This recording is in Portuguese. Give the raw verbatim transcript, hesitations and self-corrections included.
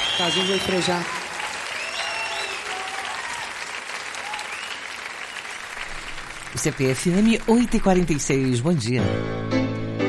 Caso vou frejar. O C P F M oito e quarenta e seis, bom dia.